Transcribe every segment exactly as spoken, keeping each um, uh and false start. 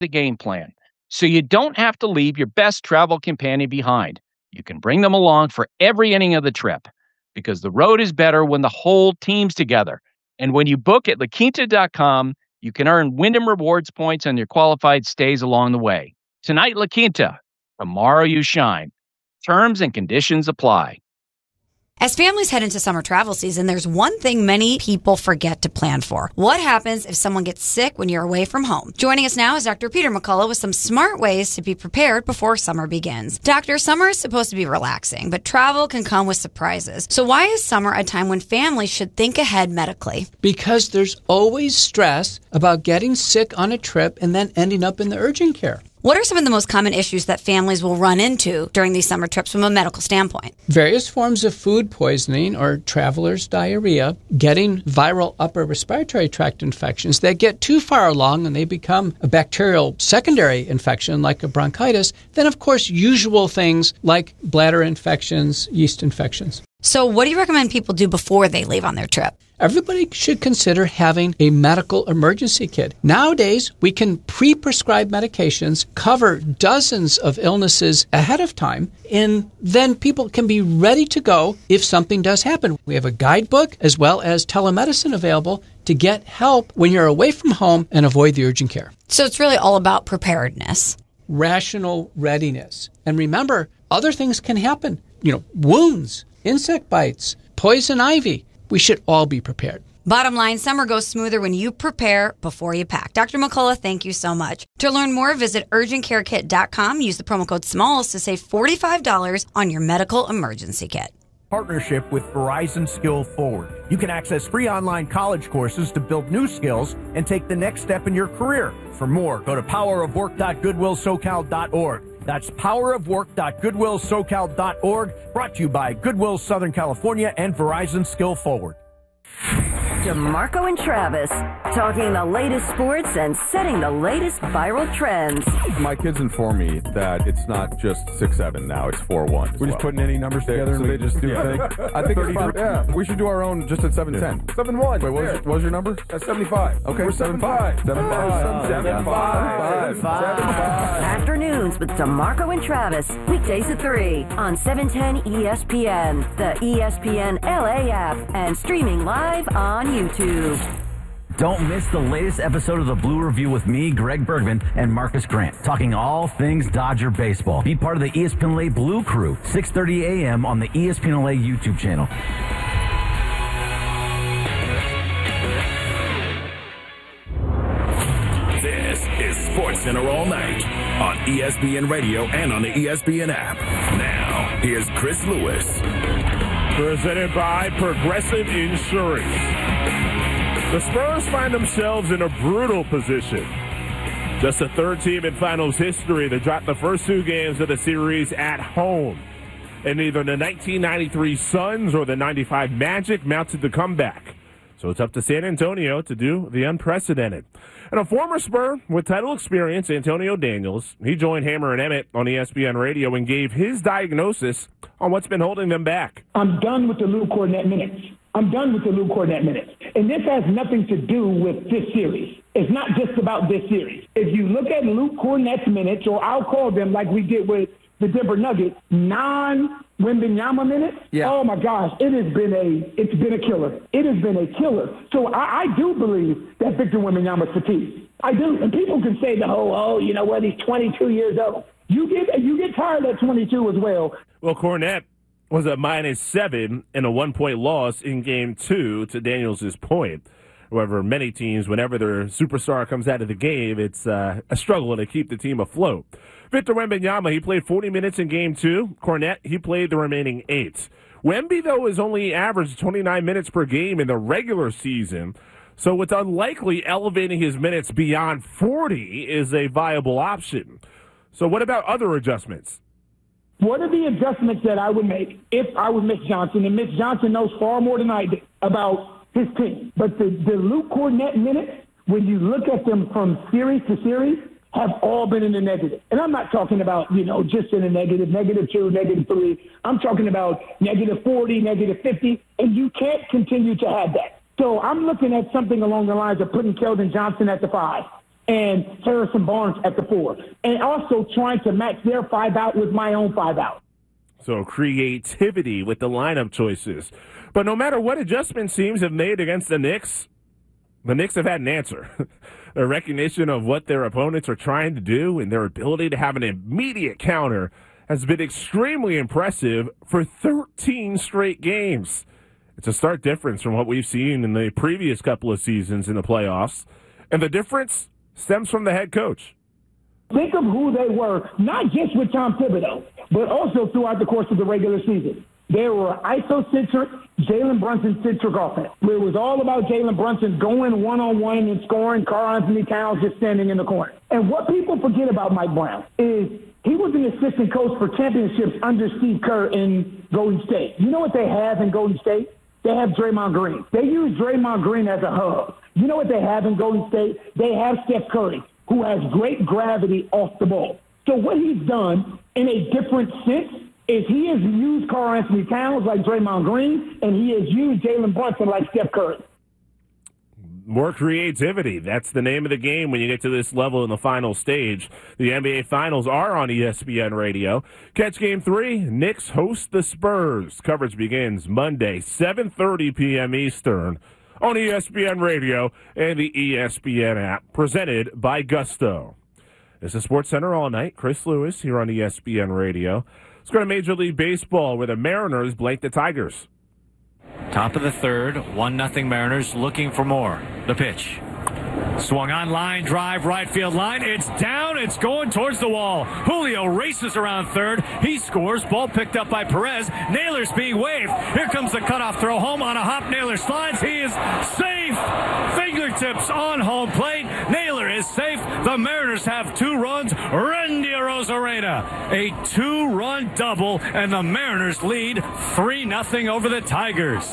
the game plan, so you don't have to leave your best travel companion behind. You can bring them along for every inning of the trip, because the road is better when the whole team's together. And when you book at La Quinta dot com, you can earn Wyndham Rewards points on your qualified stays along the way. Tonight, La Quinta. Tomorrow, you shine. Terms and conditions apply. As families head into summer travel season, there's one thing many people forget to plan for. What happens if someone gets sick when you're away from home? Joining us now is Doctor Peter McCullough with some smart ways to be prepared before summer begins. Doctor, summer is supposed to be relaxing, but travel can come with surprises. So why is summer a time when families should think ahead medically? Because there's always stress about getting sick on a trip and then ending up in the urgent care. What are some of the most common issues that families will run into during these summer trips from a medical standpoint? Various forms of food poisoning or traveler's diarrhea, getting viral upper respiratory tract infections that get too far along and they become a bacterial secondary infection like a bronchitis. Then, of course, usual things like bladder infections, yeast infections. So what do you recommend people do before they leave on their trip? Everybody should consider having a medical emergency kit. Nowadays, we can pre-prescribe medications, cover dozens of illnesses ahead of time, and then people can be ready to go if something does happen. We have a guidebook as well as telemedicine available to get help when you're away from home and avoid the urgent care. So it's really all about preparedness. Rational readiness. And remember, other things can happen. You know, wounds, insect bites, poison ivy. We should all be prepared. Bottom line, summer goes smoother when you prepare before you pack. Doctor McCullough, thank you so much. To learn more, visit urgent care kit dot com. Use the promo code SMALLS to save forty-five dollars on your medical emergency kit. Partnership with Verizon Skill Forward. You can access free online college courses to build new skills and take the next step in your career. For more, go to power of work dot goodwill socal dot org. That's power of work dot goodwill socal dot org. Brought to you by Goodwill Southern California and Verizon Skill Forward. DeMarco and Travis, talking the latest sports and setting the latest viral trends. My kids inform me that it's not just six seven now, it's four one. We're just well. putting any numbers they, together so and they just do yeah. thing. I think it's fun. Yeah. We should do our own just at seven ten. Yeah. seven one. Wait, what was, your, what was your number? That's seventy-five. Okay, we're seven five. seven five. seven five. seven five. Afternoons with DeMarco and Travis. Weekdays at three on seven ten E S P N, the E S P N L A app, and streaming live on YouTube. Don't miss the latest episode of the Blue Review with me, Greg Bergman, and Marcus Grant, talking all things Dodger baseball. Be part of the E S P N L A Blue Crew, six thirty a.m. on the E S P N L A YouTube channel. This is SportsCenter All Night on E S P N Radio and on the E S P N app. Now, here's Chris Lewis. Presented by Progressive Insurance. The Spurs find themselves in a brutal position. Just the third team in finals history to drop the first two games of the series at home. And neither the nineteen ninety-three Suns or the ninety-five Magic mounted the comeback. So it's up to San Antonio to do the unprecedented. And a former Spur with title experience, Antonio Daniels, he joined Hammer and Emmett on E S P N Radio and gave his diagnosis on what's been holding them back. I'm done with the Luke Kornet minutes. I'm done with the Luke Kornet minutes. And this has nothing to do with this series. It's not just about this series. If you look at Luke Kornet's minutes, or I'll call them like we did with the Denver Nuggets, non-Wembanyama minutes, yeah. Oh my gosh, it has been a it's been a killer. It has been a killer. So I, I do believe that Victor Wembanyama's fatigued. I do. And people can say the whole, oh, you know what, he's twenty-two years old. You get you get tired at twenty-two as well. Well, Kornet was a minus seven in a one-point loss in game two to Daniels' point. However, many teams, whenever their superstar comes out of the game, it's uh, a struggle to keep the team afloat. Victor Wembanyama, he played forty minutes in game two. Kornet, he played the remaining eight. Wemby, though, has only averaged twenty-nine minutes per game in the regular season, so it's unlikely elevating his minutes beyond forty is a viable option. So what about other adjustments? What are the adjustments that I would make if I was Mitch Johnson? And Mitch Johnson knows far more than I do about his team. But the, the Luke Kornet minutes, when you look at them from series to series, have all been in the negative. And I'm not talking about, you know, just in the negative, negative two, negative three. I'm talking about negative forty, negative fifty, and you can't continue to have that. So I'm looking at something along the lines of putting Keldon Johnson at the five and Harrison Barnes at the four, and also trying to match their five out with my own five out. So creativity with the lineup choices. But no matter what adjustments teams have made against the Knicks, the Knicks have had an answer. Their recognition of what their opponents are trying to do and their ability to have an immediate counter has been extremely impressive for thirteen straight games. It's a stark difference from what we've seen in the previous couple of seasons in the playoffs. And the difference stems from the head coach. Think of who they were, not just with Tom Thibodeau, but also throughout the course of the regular season. They were isocentric, Jalen Brunson-centric offense. It was all about Jalen Brunson going one-on-one and scoring, Karl-Anthony Towns just standing in the corner. And what people forget about Mike Brown is he was an assistant coach for championships under Steve Kerr in Golden State. You know what they have in Golden State? They have Draymond Green. They use Draymond Green as a hub. You know what they have in Golden State? They have Steph Curry, who has great gravity off the ball. So what he's done in a different sense is he has used Karl-Anthony Towns like Draymond Green, and he has used Jalen Brunson like Steph Curry. More creativity. That's the name of the game when you get to this level in the final stage. The N B A Finals are on E S P N Radio. Catch Game three. Knicks host the Spurs. Coverage begins Monday, seven thirty p.m. Eastern on E S P N Radio and the E S P N app, presented by Gusto. This is SportsCenter all night. Chris Lewis here on E S P N Radio. Let's go to Major League Baseball, where the Mariners blank the Tigers. Top of the third, one nothing Mariners looking for more. The pitch. Swung on line, drive, right field line. It's down. It's going towards the wall. Julio races around third. He scores. Ball picked up by Perez. Naylor's being waved. Here comes the cutoff throw home on a hop. Naylor slides. He is safe. Fingertips on home plate. Naylor is safe. The Mariners have two runs. Randy Arozarena, a two-run double, and the Mariners lead three nothing over the Tigers.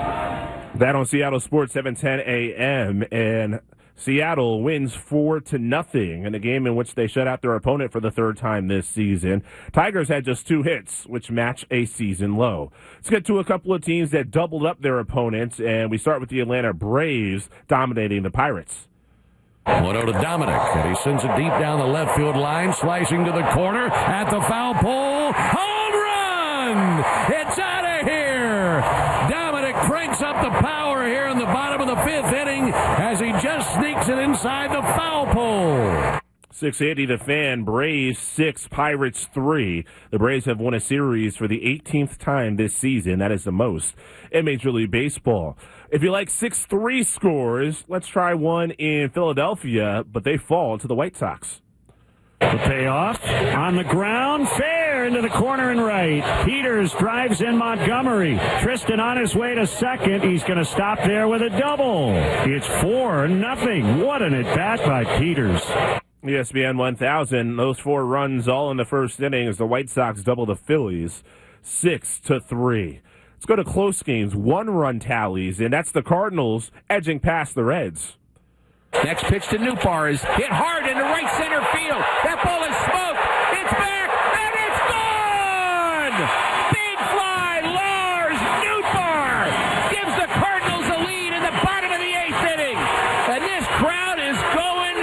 That on Seattle Sports, seven ten a.m. and Seattle wins four to nothing in a game in which they shut out their opponent for the third time this season. Tigers had just two hits, which match a season low. Let's get to a couple of teams that doubled up their opponents, and we start with the Atlanta Braves dominating the Pirates. one oh to Dominic, and he sends it deep down the left field line, slicing to the corner at the foul pole. Home run! It's out of here! Dominic cranks up the power here in the bottom of the fifth inning as he just sneaks it inside the foul pole. six eighty The Fan, Braves six, Pirates three. The Braves have won a series for the eighteenth time this season. That is the most in Major League Baseball. If you like six three scores, let's try one in Philadelphia, but they fall to the White Sox. The payoff on the ground, fair into the corner and right. Peters drives in Montgomery. Tristan on his way to second. He's going to stop there with a double. It's four nothing. What an at-bat by Peters. E S P N one thousand, those four runs all in the first inning as the White Sox double the Phillies, six to three. Let's go to close games, one-run tallies, and that's the Cardinals edging past the Reds. Next pitch to Nootbaar is hit hard into right center field. That ball is smoked. It's back, and it's gone! Big fly, Lars Nootbaar gives the Cardinals a lead in the bottom of the eighth inning. And this crowd is going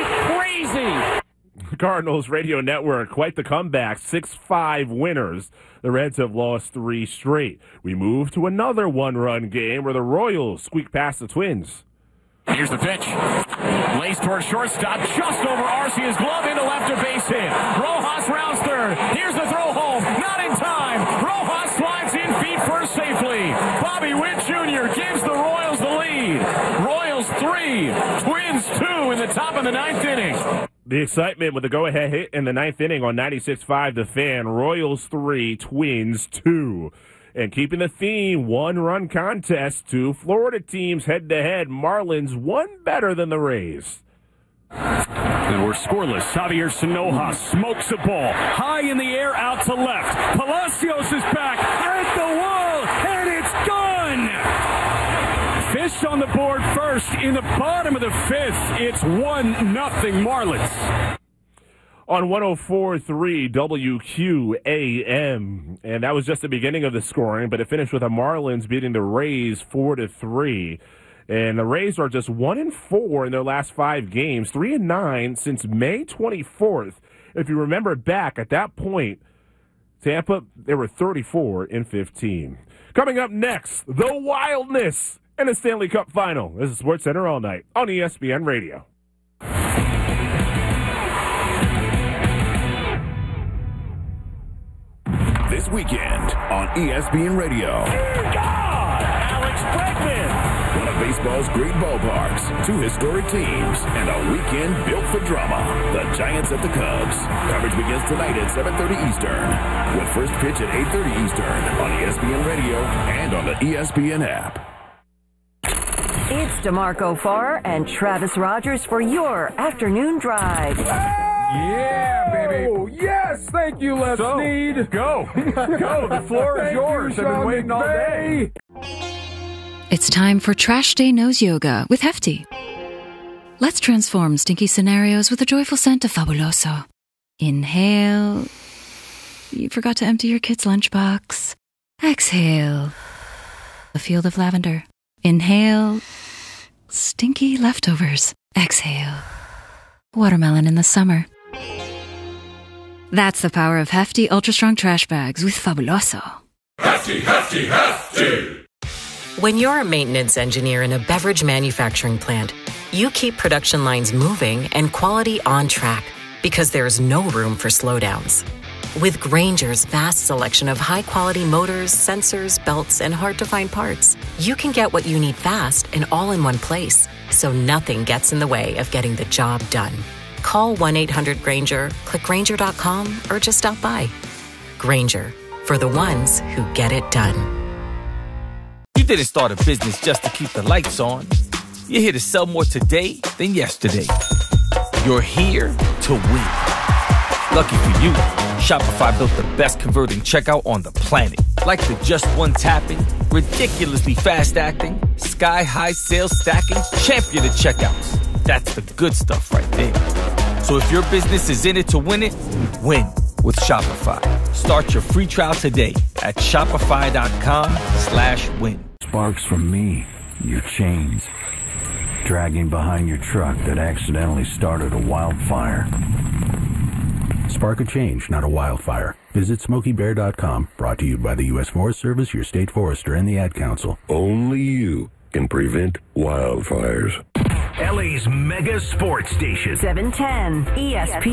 crazy. Cardinals Radio Network, quite the comeback, six five winners. The Reds have lost three straight. We move to another one-run game where the Royals squeak past the Twins. Here's the pitch. Lays towards shortstop, just over Arcia's glove into left of base hit. Rojas rounds third. Here's the throw home. Not in time. Rojas slides in feet first safely. Bobby Witt Junior gives the Royals the lead. Royals three, Twins two in the top of the ninth inning. The excitement with the go-ahead hit in the ninth inning on ninety-six five The Fan. Royals three, Twins two. And keeping the theme, one-run contest, two Florida teams head-to-head. Marlins one better than the Rays. And we're scoreless. Xavier Sanoja smokes the ball high in the air out to left. Palacios is back at the wall, and it's gone! Fish on the board first in the bottom of the fifth. It's one nothing Marlins. On one oh four point three W Q A M. And that was just the beginning of the scoring, but it finished with the Marlins beating the Rays four to three. And the Rays are just one and four in their last five games, three and nine since May twenty-fourth. If you remember back at that point, Tampa, they were thirty-four and fifteen. Coming up next, the wildness and the Stanley Cup Final. This is SportsCenter All Night on E S P N Radio. This weekend on E S P N Radio. Dear God! Alex Bregman! One of baseball's great ballparks, two historic teams, and a weekend built for drama. The Giants at the Cubs. Coverage begins tonight at seven thirty Eastern, with first pitch at eight thirty Eastern on E S P N Radio and on the E S P N app. It's DeMarco Farr and Travis Rogers for your afternoon drive. Yeah, baby. Oh, yes. Thank you, Les So, Snead. Go. Go. The floor is yours. You, I've been Sean waiting all day. It's time for Trash Day Nose Yoga with Hefty. Let's transform stinky scenarios with a joyful scent of Fabuloso. Inhale. You forgot to empty your kid's lunchbox. Exhale. A field of lavender. Inhale. Stinky leftovers. Exhale. Watermelon in the summer. That's the power of Hefty Ultra Strong Trash Bags with Fabuloso. Hefty, hefty, hefty! When you're a maintenance engineer in a beverage manufacturing plant, you keep production lines moving and quality on track because there's no room for slowdowns. With Grainger's vast selection of high-quality motors, sensors, belts, and hard-to-find parts, you can get what you need fast and all in one place, so nothing gets in the way of getting the job done. Call one eight hundred Grainger, click Grainger dot com, or just stop by. Grainger, for the ones who get it done. You didn't start a business just to keep the lights on. You're here to sell more today than yesterday. You're here to win. Lucky for you, Shopify built the best converting checkout on the planet. Like the just one tapping, ridiculously fast acting, sky-high sales stacking, champion of checkouts. That's the good stuff right there. So if your business is in it to win it, win with Shopify. Start your free trial today at shopify.com slash win. Sparks from me, your chains, dragging behind your truck that accidentally started a wildfire. Spark a change, not a wildfire. Visit Smokey Bear dot com. Brought to you by the U S Forest Service, your state forester, and the Ad Council. Only you can prevent wildfires. L A's mega sports station. seven ten E S P N.